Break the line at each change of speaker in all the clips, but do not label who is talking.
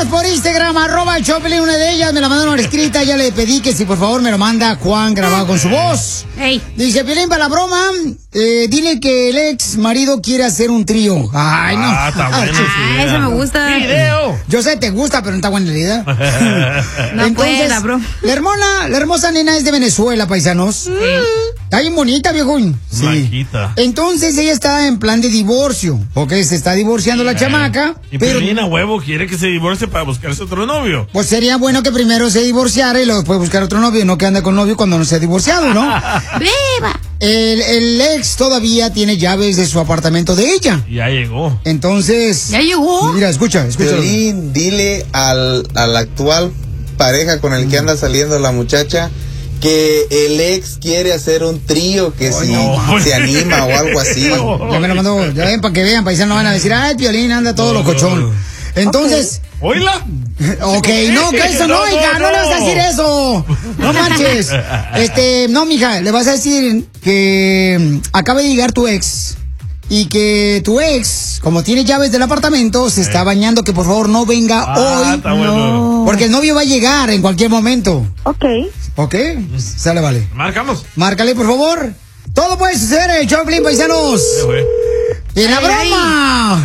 llamadas por Instagram, @Choplin, una de ellas me la mandaron escrita, ya le pedí que si por favor me lo manda Juan grabado con su voz.
Hey.
Dice, Piolín, para la broma, dile que el ex marido quiere hacer un trío. Ay, no.
Está bueno.
Eso me gusta.
Video.
Yo sé, te gusta, pero no está buena la idea.
No pueda, bro.
La hermosa nena es de Venezuela, paisanos. Está bien bonita, viejón. Sí.
Blanquita.
Entonces ella está en plan de divorcio. Ok, se está divorciando la chamaca.
Y
pero
Piolín a huevo quiere que se divorcie para buscarse otro novio.
pues sería bueno que primero se divorciara y luego después buscar otro novio, no que ande con novio cuando no se ha divorciado, ¿no?
¡Viva!
El ex todavía tiene llaves de su apartamento de ella.
Ya llegó.
Entonces...
¿Ya llegó?
Mira, escucha.
Piolín, dile a la actual pareja con el que anda saliendo la muchacha que el ex quiere hacer un trío, que si se anima o algo así.
Ya me lo mandó, ya ven, para que vean, paisanos no van a decir, ay, Piolín anda todo locochón. Entonces...
¿Oíla?
Ok, no, que eso no, hija, no le vas a decir eso. No manches. No, mija, le vas a decir que acaba de llegar tu ex y que tu ex, como tiene llaves del apartamento, se está bañando, que por favor no venga hoy.
Está bueno.
Porque el novio va a llegar en cualquier momento.
Ok.
¿Ok? Sale, vale.
Marcamos.
Márcale, por favor. Todo puede suceder en el Choplin, paisanos. ¡En la broma!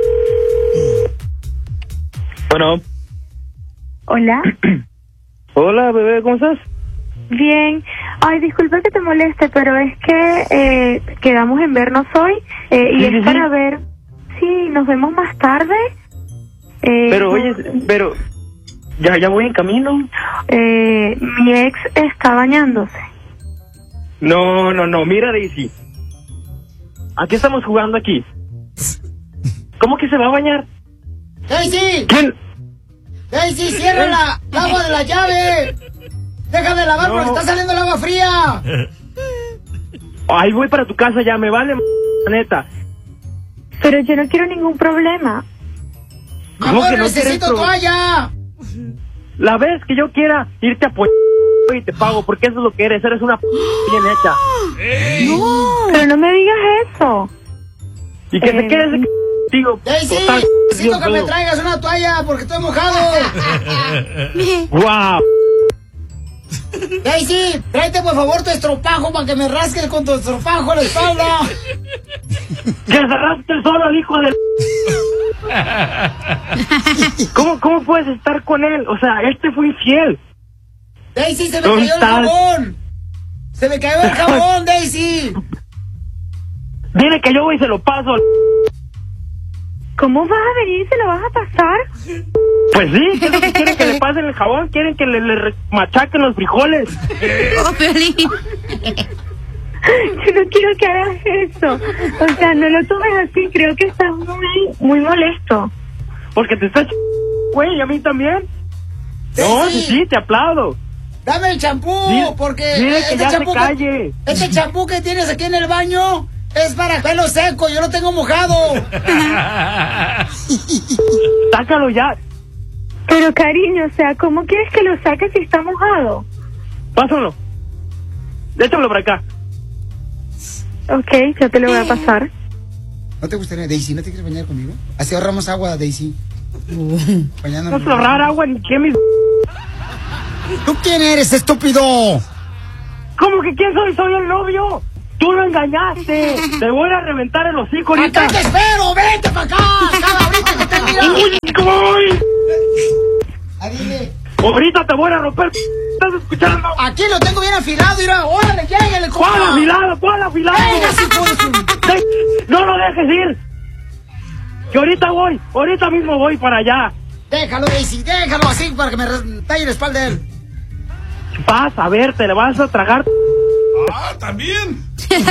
Bueno.
Hola.
Hola, bebé, ¿cómo estás?
Bien. Ay, disculpa que te moleste, pero es que quedamos en vernos hoy y es para ver si nos vemos más tarde.
Pero, oye, ya voy en camino.
Mi ex está bañándose.
No, mira, Daisy. ¿A qué estamos jugando aquí? ¿Cómo que se va a bañar?
¡Daisy!
¿Quién?
¡Daisy, cierra la agua de la llave! ¡Deja de lavar porque está saliendo el agua fría!
Ahí voy para tu casa ya, me vale, neta.
Pero yo no quiero ningún problema.
¿Cómo que no
necesito
quieres
toalla!
La vez que yo quiera irte a y te pago, porque eso es lo que eres una bien hecha.
No, pero no me digas eso.
Y que te quedes contigo.
Daisy, necesito que me traigas una toalla porque estoy mojado.
¡Guau!
Daisy, tráete por favor tu estropajo para que me rasques con tu estropajo la espalda.
¡Que se rasque el solo, hijo de... ¿Cómo puedes estar con él? O sea, él te fue infiel.
Daisy, se me cayó el jabón. Se me cayó el jabón, Daisy.
Dile que yo voy y se lo paso.
¿Cómo vas a venir y se lo vas a pasar?
Pues sí, ¿qué es lo que quieren que le pasen el jabón? ¿Quieren que le machaquen los frijoles?
Oh, Piolín.
Yo no quiero que hagas eso. O sea, no lo tomes así. Creo que estás muy molesto.
Porque te estás güey, a mí también. No, sí, te aplaudo.
Dame el champú, porque
dile que ya se calle.
Este champú que tienes aquí en el baño es para pelo seco, yo lo tengo mojado.
Sácalo ya.
Pero cariño, o sea, ¿cómo quieres que lo saques si está mojado?
Pásalo. Échamelo para acá.
Ok, yo te lo voy a pasar.
¿No te gustaría, Daisy, no te quieres bañar conmigo? Así ahorramos agua, Daisy.
No se ahorrar agua ni que mis...
¿Tú quién eres, estúpido?
¿Cómo que quién soy? Soy el novio. Tú lo engañaste. Te voy a reventar el hocico ahorita.
¡Acá te espero! ¡Vente para acá! ¡Ahorita que te mira!
¡Uy, voy!
Dile.
Ahorita te voy a romper. ¿Estás escuchando?
Aquí lo tengo bien afilado, mira. ¡Órale, llégale, compa!
¿Cuál afilado? ¿Cuál afilado?
Venga, si puedes.
No lo dejes ir. Que ahorita mismo voy para allá.
Déjalo, Daisy, déjalo así para que me talle la espalda de él.
Vas a ver, te le vas a tragar.
También.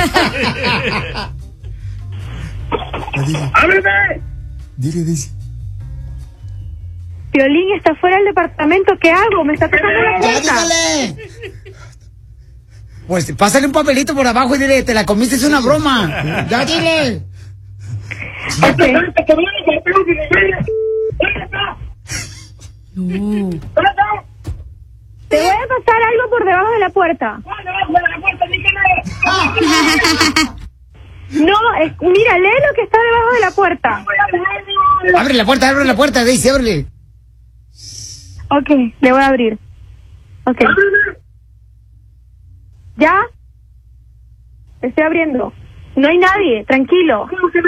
¡Ábreme!
Dile, Daisy.
Piolín está fuera del departamento, ¿qué hago? Me está tocando la
¡Ya,
puerta.
dígale! Pues pásale un papelito por abajo y dile, te la comiste, es una broma. ¡Ya, dile!
Okay.
No.
Te voy a pasar algo por debajo de la puerta. No, mira, lee lo que está debajo de la puerta.
Abre la puerta, Daisy, ábrele.
Ok, le voy a abrir. Ok. ¿Ya? Estoy abriendo. No hay nadie, tranquilo.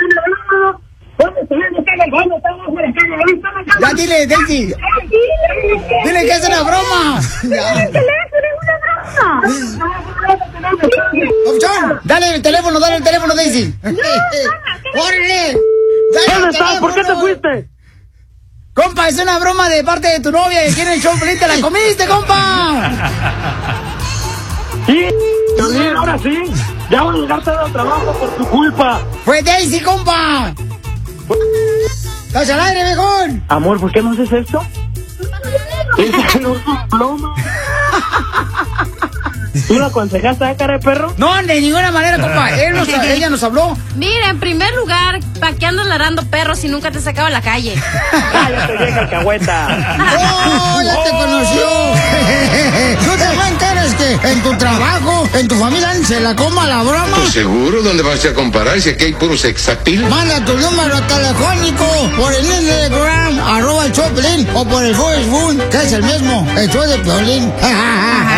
Ya dile, Daisy. Dile que es una broma. Ya.
El teléfono es una broma.
Opción, dale el teléfono, Daisy. ¡Órale!
¿Dónde estás? ¿Por qué te fuiste?
Compa, es una broma de parte de tu novia que quiere el show feliz, te la comiste, compa.
Sí, Piolín, ahora sí. Ya voy a llegar tarde al trabajo por tu culpa.
Fue Daisy, compa. ¡Estás al aire, viejón!
Amor, ¿por qué no haces esto? Esa no es un ploma. ¿Tú lo aconsejaste a cara de perro?
No, de ninguna manera, compa. Ella nos habló.
Mira, en primer lugar, ¿para qué andas ladrando perros si nunca te sacaba a la calle?
¡Cállate, vieja alcahueta!
¡Oh, ya te conoció! ¿No te enteras que en tu trabajo, en tu familia, se la coma la broma?
¿Tú seguro? ¿Dónde vas a comparar si aquí hay puros sexapil?
Manda tu número telefónico por el Instagram, @el Choplin, o por el Facebook, que es el mismo, el show de Piolín.